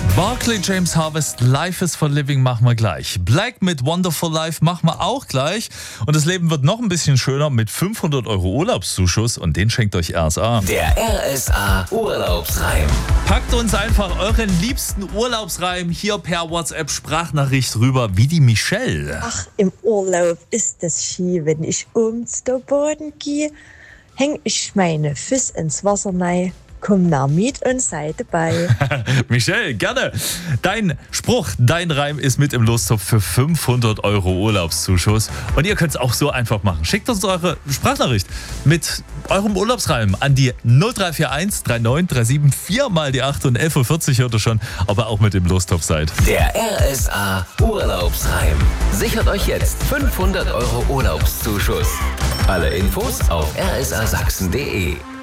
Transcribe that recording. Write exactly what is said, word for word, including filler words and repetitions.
Barclay James Harvest, Life is for Living machen wir gleich. Black mit Wonderful Life machen wir auch gleich. Und das Leben wird noch ein bisschen schöner mit fünfhundert Euro Urlaubszuschuss und den schenkt euch R S A. Der R S A Urlaubsreim. Packt uns einfach euren liebsten Urlaubsreim hier per WhatsApp-Sprachnachricht rüber, wie die Michelle. Ach, im Urlaub ist es Ski, wenn ich ums der Boden gehe, häng ich meine Füße ins Wasser rein. Komm nach mit und sei dabei. Michelle, gerne. Dein Spruch, dein Reim ist mit im Lostopf für fünfhundert Euro Urlaubszuschuss. Und ihr könnt es auch so einfach machen. Schickt uns eure Sprachnachricht mit eurem Urlaubsreim an die null drei vier eins drei neun drei sieben vier mal die acht und elf Uhr vierzig hört ihr schon, aber auch mit dem Lostopf seid. Der R S A Urlaubsreim. Sichert euch jetzt fünfhundert Euro Urlaubszuschuss. Alle Infos auf r s a sachsen punkt d e.